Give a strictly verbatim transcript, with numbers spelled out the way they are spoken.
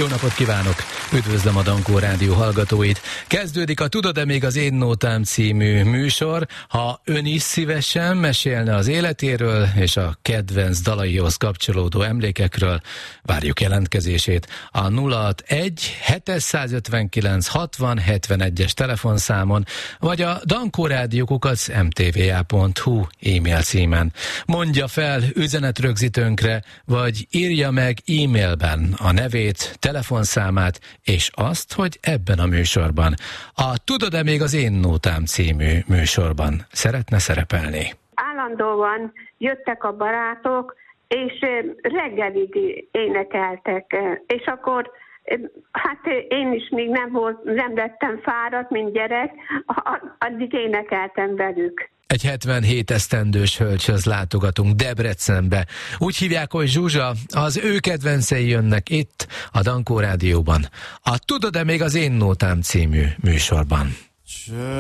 Jó napot kívánok! Üdvözlöm a Dankó Rádió hallgatóit! Kezdődik a Tudod-e még az én nótám című műsor. Ha ön is szívesen mesélne az életéről és a kedvenc dalaihoz kapcsolódó emlékekről, várjuk jelentkezését. A nulla hatvanegy hétszázötvenkilenc hatvan hetvenegyes telefonszámon, vagy a dankórádió kukac em té vé á pont hú e-mail címen. Mondja fel üzenetrögzítőnkre, vagy írja meg e-mailben a nevét, telefonszámát, és azt, hogy ebben a műsorban, a Tudod-e még az én nótám című műsorban szeretne szerepelni. Állandóan jöttek a barátok, és reggelig énekeltek, és akkor hát én is még nem, volt, nem lettem fáradt, mint gyerek, addig énekeltem velük. Egy hetvenhét esztendős hölgyhöz látogatunk Debrecenbe. Úgy hívják, hogy Zsuzsa, az ő kedvencei jönnek itt, a Dankó Rádióban. A Tudod-e még az én nótám című műsorban.